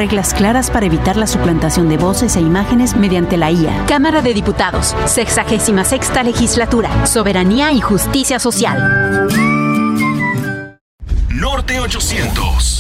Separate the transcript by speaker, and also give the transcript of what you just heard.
Speaker 1: reglas claras para evitar la suplantación de voces e imágenes mediante la IA.
Speaker 2: Cámara de Diputados, 66ª Legislatura, Soberanía y Justicia Social.
Speaker 3: Norte 800.